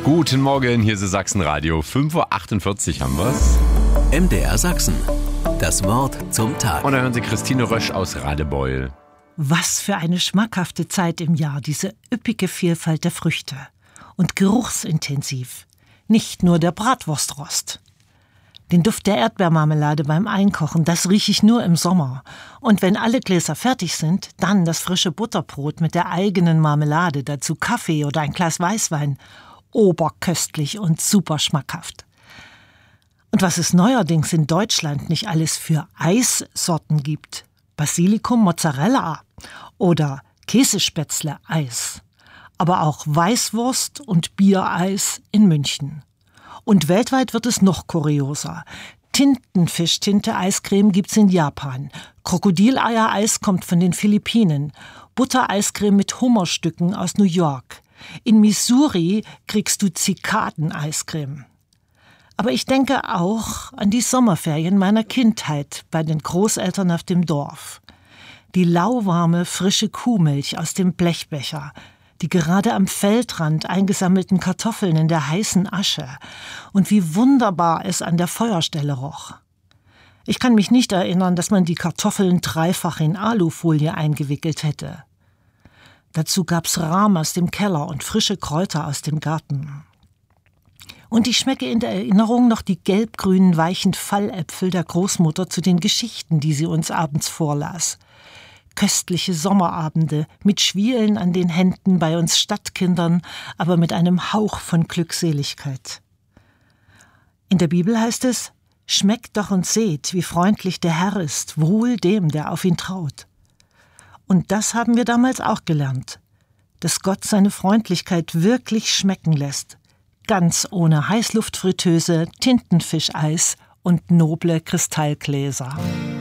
Guten Morgen, hier ist Sachsenradio. 5:48 Uhr haben wir's. MDR Sachsen. Das Wort zum Tag. Und dann hören Sie Christine Rösch aus Radebeul. Was für eine schmackhafte Zeit im Jahr, diese üppige Vielfalt der Früchte. Und geruchsintensiv. Nicht nur der Bratwurstrost. Den Duft der Erdbeermarmelade beim Einkochen, das rieche ich nur im Sommer. Und wenn alle Gläser fertig sind, dann das frische Butterbrot mit der eigenen Marmelade, dazu Kaffee oder ein Glas Weißwein. Oberköstlich und super schmackhaft. Und was es neuerdings in Deutschland nicht alles für Eissorten gibt. Basilikum, Mozzarella oder Käsespätzle-Eis. Aber auch Weißwurst und Biereis in München. Und weltweit wird es noch kurioser. Tintenfisch-Tinte-Eiscreme gibt's in Japan. Krokodileier-Eis kommt von den Philippinen. Buttereiscreme mit Hummerstücken aus New York. In Missouri kriegst du Zikaden-Eiscreme. Aber ich denke auch an die Sommerferien meiner Kindheit bei den Großeltern auf dem Dorf. Die lauwarme, frische Kuhmilch aus dem Blechbecher, die gerade am Feldrand eingesammelten Kartoffeln in der heißen Asche und wie wunderbar es an der Feuerstelle roch. Ich kann mich nicht erinnern, dass man die Kartoffeln dreifach in Alufolie eingewickelt hätte. Dazu gab's Rahm aus dem Keller und frische Kräuter aus dem Garten. Und ich schmecke in der Erinnerung noch die gelbgrünen, weichen Falläpfel der Großmutter zu den Geschichten, die sie uns abends vorlas. Köstliche Sommerabende mit Schwielen an den Händen bei uns Stadtkindern, aber mit einem Hauch von Glückseligkeit. In der Bibel heißt es: Schmeckt doch und seht, wie freundlich der Herr ist, wohl dem, der auf ihn traut. Und das haben wir damals auch gelernt, dass Gott seine Freundlichkeit wirklich schmecken lässt, ganz ohne Heißluftfritteuse, Tintenfischeis und noble Kristallgläser.